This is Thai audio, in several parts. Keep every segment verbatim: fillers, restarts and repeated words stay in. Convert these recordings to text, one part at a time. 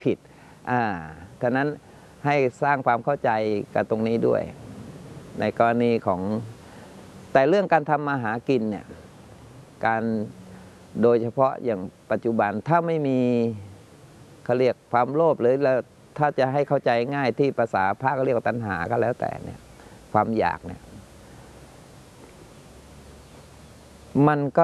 ผิดอ่าฉะนั้นให้สร้างความเข้าใจกับตรงนี้ด้วยในกรณีของแต่เรื่องการทำมาหากินเนี่ยการโดยเฉพาะอย่างปัจจุบันถ้าไม่มีเขาเรียกความโลภหรือแล้วถ้าจะให้เข้าใจง่ายที่ภาษาพระก็เรียกว่าตัณหาก็แล้วแต่เนี่ยความอยากเนี่ยมันก็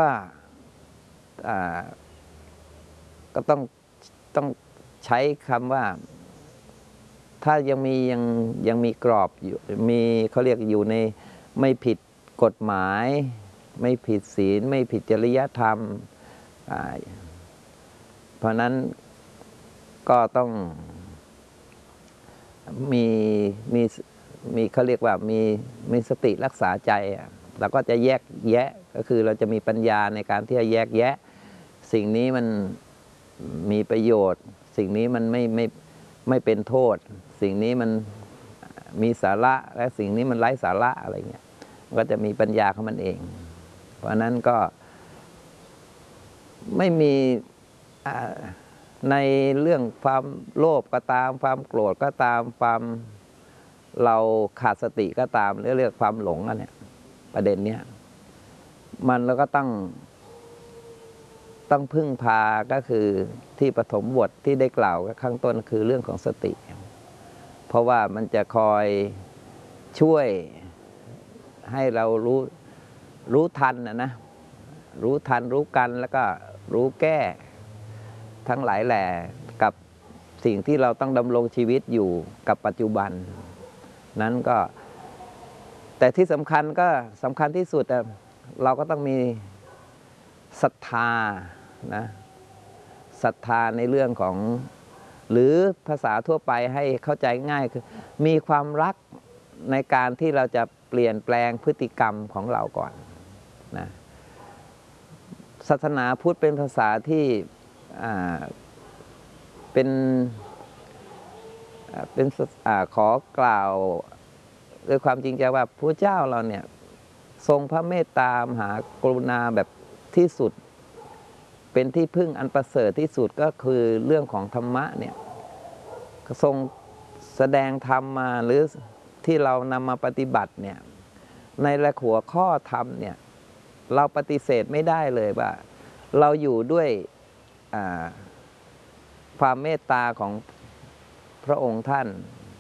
ก็ต้องต้องใช้คำว่าถ้ายังมียังยังมีกรอบอยู่มีเขาเรียกอยู่ในไม่ผิดกฎหมายไม่ผิดศีลไม่ผิดจริยธรรมเพราะนั้นก็ต้องมีมีมีเขาเรียกว่ามีมีสติรักษาใจเราก็จะแยกแยะก็คือเราจะมีปัญญาในการที่จะแยกแยะสิ่งนี้มันมีประโยชน์สิ่งนี้มันไม่ไม่ไม่เป็นโทษสิ่งนี้มันมีสาระและสิ่งนี้มันไร้สาระอะไรเงี้ยก็จะมีปัญญาของมันเองเพราะนั้นก็ไม่มีในเรื่องความโลภก็ตามความโกรธก็ตามความเราขาดสติก็ตามเรื่องความหลงอันเนี้ยประเด็นเนี้ยมันเราก็ต้องต้องพึ่งพาก็คือที่ปฐมบทที่ได้กล่าวข้างต้นคือเรื่องของสติเพราะว่ามันจะคอยช่วยให้เรารู้รู้ทันนะนะรู้ทันรู้กันแล้วก็รู้แก้ทั้งหลายแหล่กับสิ่งที่เราต้องดำรงชีวิตอยู่กับปัจจุบันนั้นก็แต่ที่สำคัญก็สำคัญที่สุดเราก็ต้องมีศรัทธานะศรัทธาในเรื่องของหรือภาษาทั่วไปให้เข้าใจง่ายคือมีความรักในการที่เราจะเปลี่ยนแปลงพฤติกรรมของเราก่อนนะศาสนาพุทธเป็นภาษาที่เป็นเป็นขอกล่าวด้วยความจริงใจว่าพระเจ้าเราเนี่ยทรงพระเมตตามหากรุณาแบบที่สุดเป็นที่พึ่งอันประเสริฐที่สุดก็คือเรื่องของธรรมะเนี่ยทรงแสดงธรรมมาหรือที่เรานำมาปฏิบัติเนี่ยในละหัวข้อธรรมเนี่ยเราปฏิเสธไม่ได้เลยว่าเราอยู่ด้วยความเมตตาของพระองค์ท่าน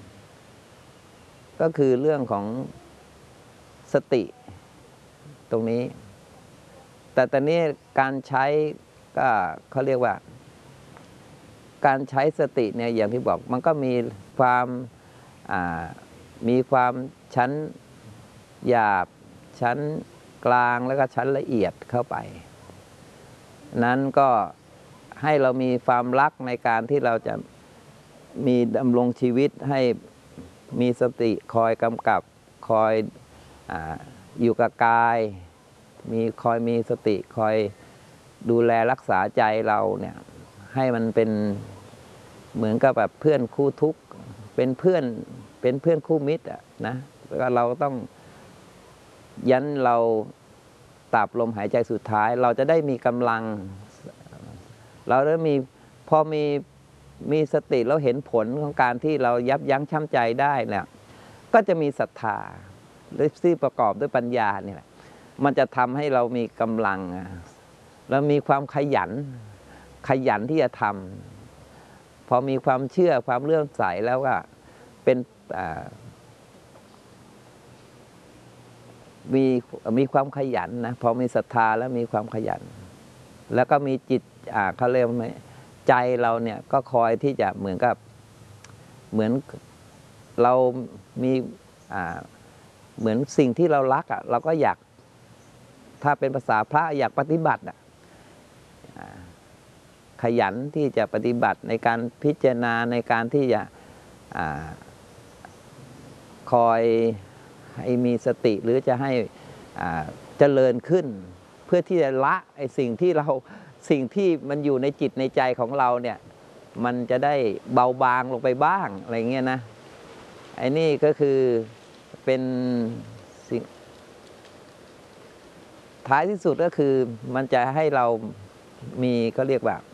ก็คือเรื่องของสติตรงนี้แต่ตอนนี้การใช้ก็เขาเรียกว่าการใช้สติเนี่ยอย่างที่บอกมันก็มีความมีความชั้นหยาบชั้นกลางแล้วก็ชั้นละเอียดเข้าไปนั้นก็ให้เรามีความรักในการที่เราจะมีดำรงชีวิตให้มีสติคอยกำกับคอย อ, อยู่กับกายมีคอยมีสติคอยดูแลรักษาใจเราเนี่ยให้มันเป็นเหมือนกับแบบเพื่อนคู่ทุกข์เป็นเพื่อนเป็นเพื่อนคู่มิตรอ่ะนะแล้วก็เราต้องยันเราตับลมหายใจสุดท้ายเราจะได้มีกำลังเราได้มีพอมีมีสติแล้วเห็นผลของการที่เรายับยั้งชั่งใจได้เนี่ยก็จะมีศรัทธาหรือที่ประกอบด้วยปัญญาเนี่ยมันจะทำให้เรามีกำลังเรามีความขยันขยันที่จะทำพอมีความเชื่อความเลื่อมใสแล้วก็เป็นมีมีความขยันนะพอมีศรัทธาแล้วมีความขยันแล้วก็มีจิตเขาเรียกว่าใจเราเนี่ยก็คอยที่จะเหมือนกับเหมือนเรามีเหมือนสิ่งที่เรารักอ่ะเราก็อยากถ้าเป็นภาษาพระอยากปฏิบัติอ่ะขยันที่จะปฏิบัติในการพิจารณาในการที่จะคอยให้มีสติหรือจะให้เจริญขึ้นเพื่อที่จะละไอ้สิ่งที่เราสิ่งที่มันอยู่ในจิตในใจของเราเนี่ยมันจะได้เบาบางลงไปบ้างอะไรเงี้ยนะไอ้นี่ก็คือเป็นสิ่งท้ายที่สุดก็คือมันจะให้เรามีเขาเรียกว่า